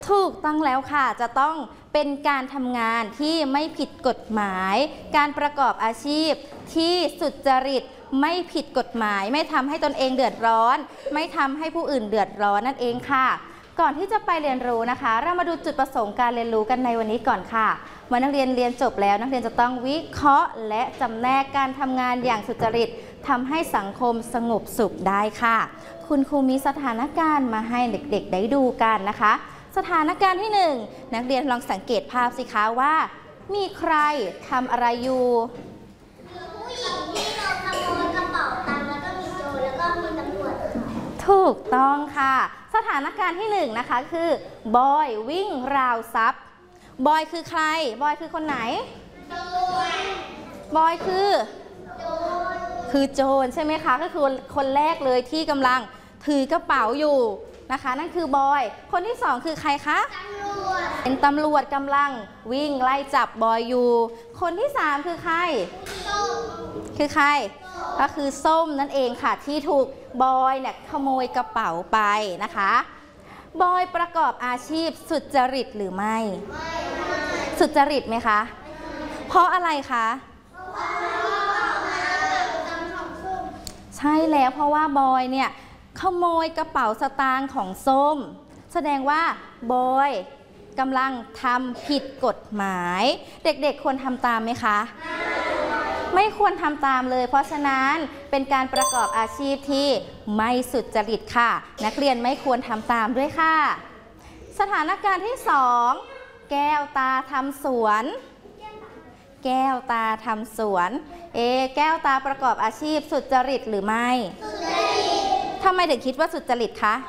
ถูกต้องแล้วค่ะจะต้องเป็นการทำงานที่ไม่ผิดกฎหมายการประกอบอาชีพที่สุจริตไม่ผิดกฎหมายไม่ทำให้ตนเองเดือดร้อนไม่ทำให้ผู้อื่นเดือดร้อนนั่นเองค่ะก่อนที่จะไปเรียนรู้นะคะเรามาดูจุดประสงค์การเรียนรู้กันในวันนี้ก่อนค่ะเมื่อนักเรียนเรียนจบแล้วนักเรียนจะต้องวิเคราะห์และจำแนกการทำงานอย่างสุจริตทำให้สังคมสงบสุขได้ค่ะคุณครูมีสถานการณ์มาให้เด็กๆได้ดูกันนะคะสถานการณ์ที่1นักเรียนลองสังเกตภาพสิคะว่ามีใครทำอะไรอยู่ผู้หญิงที่โดนขโมยกระเป๋าตังค์แล้วก็มีโจรแล้วก็มีตำรวจถูกต้องค่ะสถานการณ์ที่1นะคะคือบอยวิ่งราวทรัพย์บอยคือใครบอยคือคนไหนบอยคือโจรใช่ไหมคะก็คือคนแรกเลยที่กำลังถือกระเป๋าอยู่นะคะนั่นคือบอยคนที่2คือใครคะเป็นตำรวจกำลังวิ่งไล่จับบอยอยู่คนที่3คือใครก็คือส้มนั่นเองค่ะที่ถูกบอยเนี่ยขโมยกระเป๋าไปนะคะบอยประกอบอาชีพสุจริตหรือไม่สุจริตไหมคะเพราะอะไรคะใช่แล้วเพราะว่าบอยเนี่ยขโมยกระเป๋าสตางค์ของส้มแสดงว่าบอยกำลังทำผิดกฎหมายเด็กๆควรทำตามไหมคะไม่ควรทำตามเลยเพราะฉะนั้นเป็นการประกอบอาชีพที่ไม่สุจริตค่ะนักเรียนไม่ควรทำตามด้วยค่ะสถานการณ์ที่2แก้วตาทำสวนแก้วตาทำสวนแก้วตาประกอบอาชีพสุจริตหรือไม่สุจริตทำไมถึงคิดว่าสุจริตคะ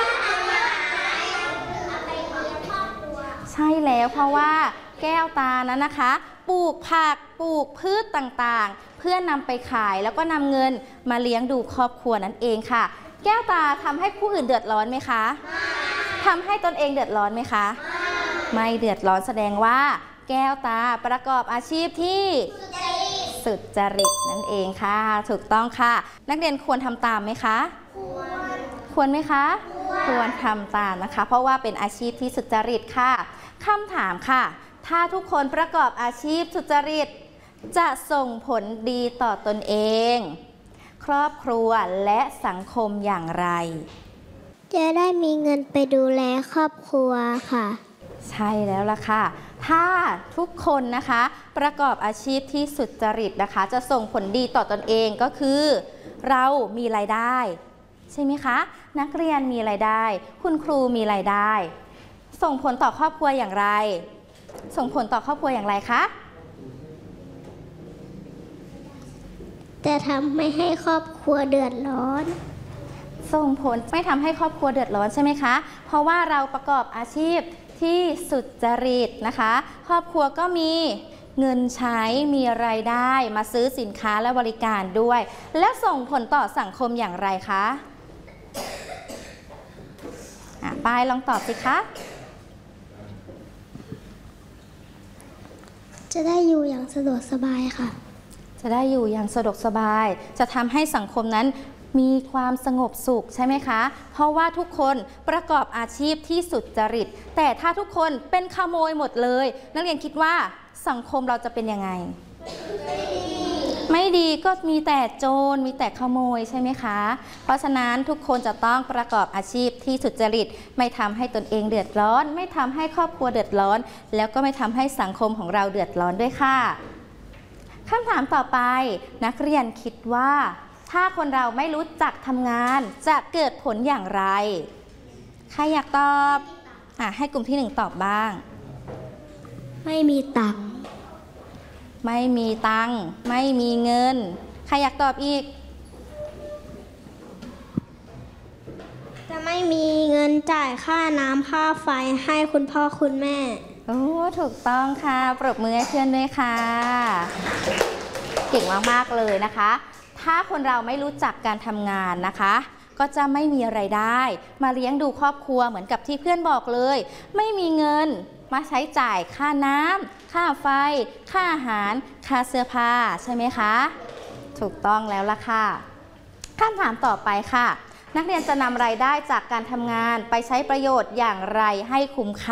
ใช่แล้วเพราะว่าแก้วตานั้นนะคะปลูกผักปลูกพืชต่างๆเพื่อนำไปขายแล้วก็นำเงินมาเลี้ยงดูครอบครัวนั่นเองค่ะแก้วตาทำให้ผู้อื่นเดือดร้อนไหมคะทำให้ตนเองเดือดร้อนไหมคะไม่เดือดร้อนแสดงว่าแก้วตาประกอบอาชีพที่สุจริตนั่นเองค่ะถูกต้องค่ะนักเรียนควรทำตามไหมคะควรไหมคะควรทำตามนะคะเพราะว่าเป็นอาชีพที่สุจริตค่ะคำถามค่ะถ้าทุกคนประกอบอาชีพสุจริตจะส่งผลดีต่อตนเองครอบครัวและสังคมอย่างไรจะได้มีเงินไปดูแลครอบครัวค่ะใช่แล้วล่ะค่ะถ้าทุกคนนะคะประกอบอาชีพที่สุจริตนะคะจะส่งผลดีต่อตนเองก็คือเรามีรายได้ใช่ไหมคะนักเรียนมีรายได้คุณครูมีรายได้ส่งผลต่อครอบครัวอย่างไรส่งผลต่อครอบครัวอย่างไรคะจะทำไม่ให้ครอบครัวเดือดร้อนส่งผลไม่ทำให้ครอบครัวเดือดร้อนใช่ไหมคะเพราะว่าเราประกอบอาชีพที่สุจริตนะคะครอบครัวก็มีเงินใช้มีรายได้มาซื้อสินค้าและบริการด้วยและส่งผลต่อสังคมอย่างไรคะปายลองตอบสิคะจะได้อยู่อย่างสะดวกสบายค่ะจะได้อยู่อย่างสะดวกสบายจะทำให้สังคมนั้นมีความสงบสุขใช่ไหมคะเพราะว่าทุกคนประกอบอาชีพที่สุจริตแต่ถ้าทุกคนเป็นขโมยหมดเลยนักเรียนคิดว่าสังคมเราจะเป็นยังไงไม่ดีก็มีแต่โจรมีแต่ขโมยใช่ไหมคะเพราะฉะนั้นทุกคนจะต้องประกอบอาชีพที่สุจริตไม่ทำให้ตนเองเดือดร้อนไม่ทำให้ครอบครัวเดือดร้อนแล้วก็ไม่ทำให้สังคมของเราเดือดร้อนด้วยค่ะคำถามต่อไปนักเรียนคิดว่าถ้าคนเราไม่รู้จักทำงานจะเกิดผลอย่างไรใครอยากตอบให้กลุ่มที่1ตอบบ้างไม่มีตังค์ไม่มีตังค์ไม่มีเงินใครอยากตอบอีกจะไม่มีเงินจ่ายค่าน้ำค่าไฟให้คุณพ่อคุณแม่โอ้ถูกต้องค่ะปรบมือให้เพื่อนด้วยค่ะเก่งมากๆเลยนะคะถ้าคนเราไม่รู้จักการทำงานนะคะก็จะไม่มีรายได้มาเลี้ยงดูครอบครัวเหมือนกับที่เพื่อนบอกเลยไม่มีเงินมาใช้จ่ายค่าน้ำค่าไฟค่าอาหารค่าเสื้อผ้าใช่ไหมคะถูกต้องแล้วล่ะค่ะคำถามต่อไปค่ะนักเรียนจะนำรายได้จากการทำงานไปใช้ประโยชน์อย่างไรให้คุ้มค่า